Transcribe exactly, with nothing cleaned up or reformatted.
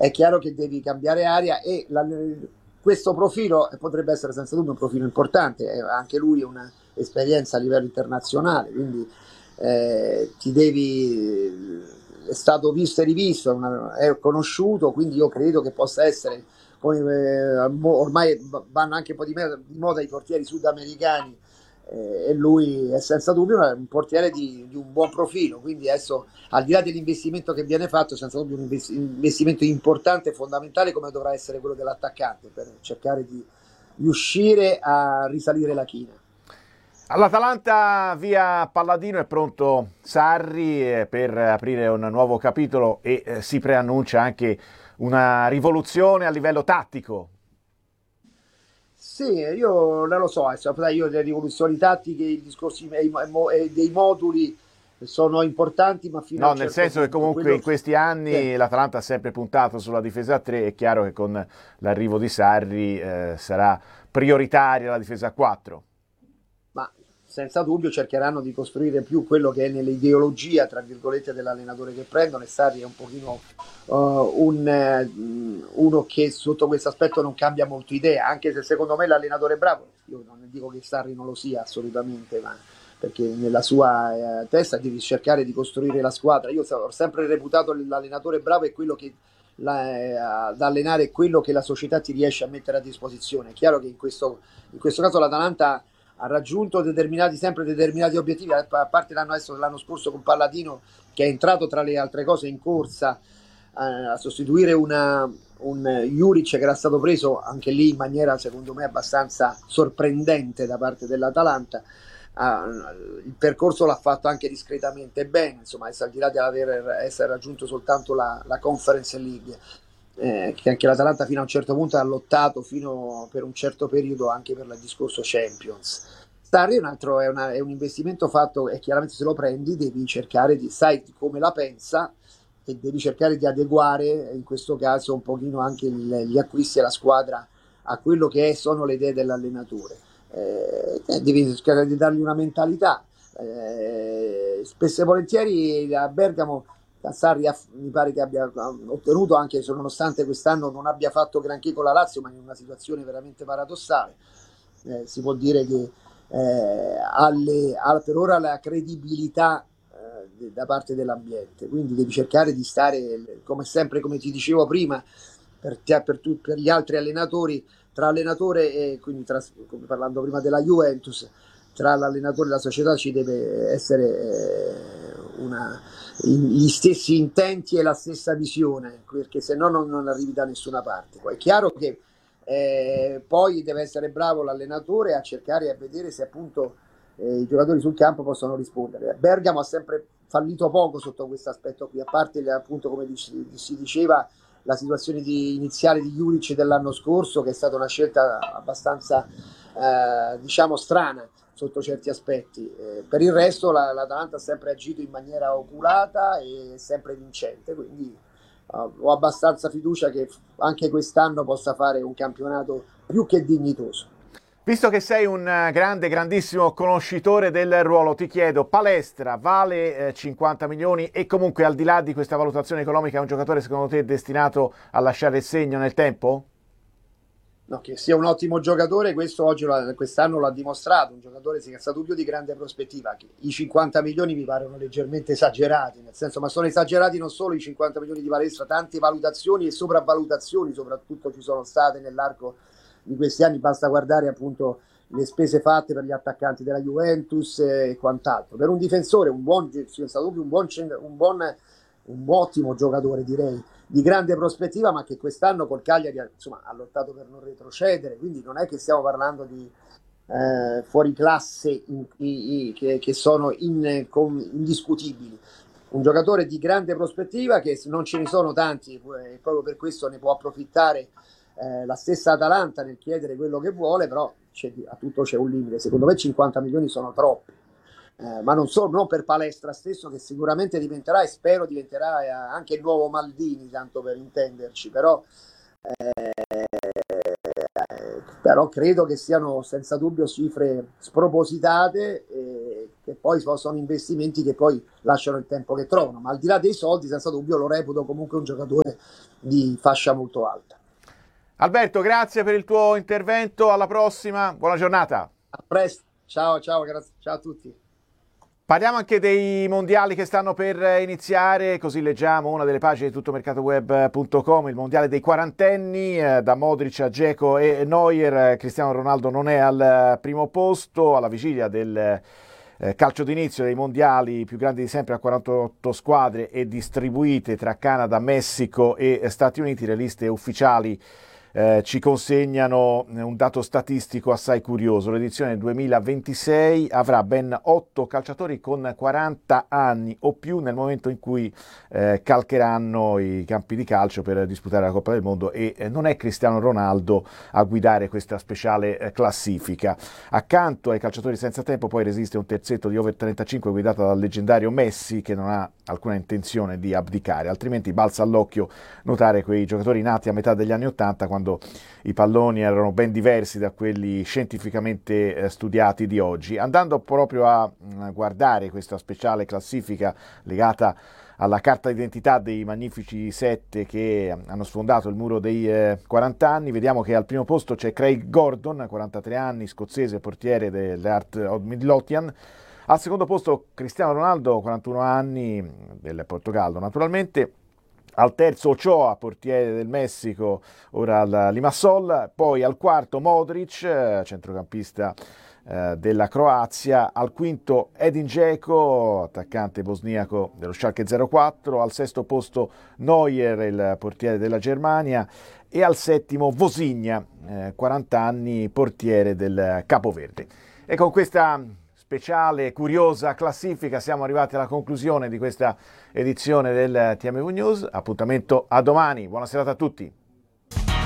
è chiaro che devi cambiare aria e la, questo profilo potrebbe essere senza dubbio un profilo importante, eh, anche lui ha un'esperienza a livello internazionale, quindi eh, ti devi, è stato visto e rivisto, una, è conosciuto, quindi io credo che possa essere, come eh, ormai vanno anche un po' di, di moda i portieri sudamericani, eh, e lui è senza dubbio un portiere di, di un buon profilo, quindi adesso al di là dell'investimento che viene fatto, senza dubbio un investimento importante e fondamentale come dovrà essere quello dell'attaccante per cercare di riuscire a risalire la china. All'Atalanta via Palladino è pronto Sarri eh, per aprire un nuovo capitolo e eh, si preannuncia anche una rivoluzione a livello tattico. Sì, io non lo so, io le rivoluzioni tattiche, i discorsi dei moduli sono importanti, ma fino no, a un nel certo senso punto. che comunque Quello... in questi anni sì. l'Atalanta ha sempre puntato sulla difesa a tre, è chiaro che con l'arrivo di Sarri eh, sarà prioritaria la difesa a quattro. Ma senza dubbio cercheranno di costruire più quello che è nell'ideologia, tra virgolette, dell'allenatore che prendono, e Sarri è un pochino uh, un, uh, uno che sotto questo aspetto non cambia molto idea, anche se secondo me l'allenatore è bravo. Io non dico che Sarri non lo sia assolutamente, ma perché nella sua eh, testa devi cercare di costruire la squadra. Io ho sempre reputato l'allenatore bravo è quello che la, eh, ad allenare quello che la società ti riesce a mettere a disposizione. È chiaro che in questo, in questo caso l'Atalanta ha raggiunto determinati, sempre determinati obiettivi, a parte l'anno, adesso, l'anno scorso con Palladino, che è entrato tra le altre cose in corsa eh, a sostituire una, un Juric che era stato preso anche lì in maniera secondo me abbastanza sorprendente da parte dell'Atalanta. Ah, il percorso l'ha fatto anche discretamente bene, insomma, al di là di aver, essere raggiunto soltanto la, la Conference League, eh, che anche l'Atalanta fino a un certo punto ha lottato fino per un certo periodo anche per il discorso Champions. Sarri è un altro, è, una, è un investimento fatto, e chiaramente se lo prendi devi cercare di, sai come la pensa, e devi cercare di adeguare in questo caso un pochino anche il, gli acquisti e la squadra a quello che è, sono le idee dell'allenatore. Eh, devi cercare di dargli una mentalità. Eh, spesso e volentieri a Bergamo Sarri mi pare che abbia ottenuto, anche se nonostante quest'anno non abbia fatto granché con la Lazio, ma in una situazione veramente paradossale. Eh, si può dire che eh, alle, ha per ora la credibilità eh, da parte dell'ambiente, quindi devi cercare di stare, come sempre, come ti dicevo prima, per, te, per, tu, per gli altri allenatori, tra allenatore e quindi tra, parlando prima della Juventus, tra l'allenatore e la società ci deve essere eh, una, gli stessi intenti e la stessa visione, perché se no non, non arrivi da nessuna parte. Poi è chiaro che eh, poi deve essere bravo l'allenatore a cercare e a vedere se appunto eh, i giocatori sul campo possono rispondere. Bergamo ha sempre fallito poco sotto questo aspetto qui, a parte appunto come si diceva la situazione di, iniziale di Juric dell'anno scorso, che è stata una scelta abbastanza eh, diciamo strana sotto certi aspetti. Eh, per il resto la, l'Atalanta ha sempre agito in maniera oculata e sempre vincente, quindi uh, ho abbastanza fiducia che anche quest'anno possa fare un campionato più che dignitoso. Visto che sei un grande, grandissimo conoscitore del ruolo, ti chiedo, Palestra vale eh, cinquanta milioni e comunque al di là di questa valutazione economica è un giocatore secondo te destinato a lasciare il segno nel tempo? No, che sia un ottimo giocatore, questo oggi quest'anno l'ha dimostrato, un giocatore senza dubbio di grande prospettiva. I cinquanta milioni mi paiono leggermente esagerati, nel senso, ma sono esagerati non solo i cinquanta milioni di Palestra, tante valutazioni e sopravvalutazioni soprattutto ci sono state nell'arco di questi anni, basta guardare appunto le spese fatte per gli attaccanti della Juventus e quant'altro. Per un difensore, un buon, senza dubbio, un buon, un buon, un ottimo giocatore direi, di grande prospettiva, ma che quest'anno col Cagliari insomma, ha lottato per non retrocedere, quindi non è che stiamo parlando di eh, fuori classe in, in, che, che sono in, con, indiscutibili. Un giocatore di grande prospettiva, che non ce ne sono tanti e proprio per questo ne può approfittare eh, la stessa Atalanta nel chiedere quello che vuole, però c'è, a tutto c'è un limite. Secondo me cinquanta milioni sono troppi. Eh, ma non solo, non per Palestra stesso, che sicuramente diventerà e spero diventerà eh, anche il nuovo Maldini, tanto per intenderci, però, eh, però credo che siano senza dubbio cifre spropositate, eh, che poi sono investimenti che poi lasciano il tempo che trovano, ma al di là dei soldi, senza dubbio lo reputo comunque un giocatore di fascia molto alta. Alberto, grazie per il tuo intervento, alla prossima, buona giornata. A presto, ciao, ciao, grazie, ciao a tutti. Parliamo anche dei mondiali che stanno per iniziare, così leggiamo una delle pagine di tuttomercatoweb punto com, il mondiale dei quarantenni, eh, da Modric a Dzeko e Neuer. Cristiano Ronaldo non è al primo posto, alla vigilia del eh, calcio d'inizio dei mondiali più grandi di sempre a quarantotto squadre e distribuite tra Canada, Messico e Stati Uniti. Le liste ufficiali Eh, ci consegnano un dato statistico assai curioso. L'edizione duemilaventisei avrà ben otto calciatori con quaranta anni o più nel momento in cui eh, calcheranno i campi di calcio per disputare la Coppa del Mondo, e eh, non è Cristiano Ronaldo a guidare questa speciale eh, classifica. Accanto ai calciatori senza tempo poi resiste un terzetto di over trentacinque guidato dal leggendario Messi, che non ha alcuna intenzione di abdicare, altrimenti balza all'occhio notare quei giocatori nati a metà degli anni ottanta, quando i palloni erano ben diversi da quelli scientificamente eh, studiati di oggi. Andando proprio a mh, guardare questa speciale classifica legata alla carta d'identità dei magnifici sette che hanno sfondato il muro dei eh, quaranta anni, vediamo che al primo posto c'è Craig Gordon, quarantatré anni, scozzese, portiere dell'Heart of Midlothian. Al secondo posto Cristiano Ronaldo, quarantuno anni, del Portogallo naturalmente. Al terzo Ochoa, portiere del Messico, ora al Limassol. Poi al quarto Modric, centrocampista eh, della Croazia. Al quinto Edin Dzeko, attaccante bosniaco dello Schalke zero quattro. Al sesto posto Neuer, il portiere della Germania. E al settimo Vozinha, eh, quaranta anni, portiere del Capoverde. E con questa speciale, curiosa classifica siamo arrivati alla conclusione di questa edizione del T M V News. Appuntamento a domani, buona serata a tutti.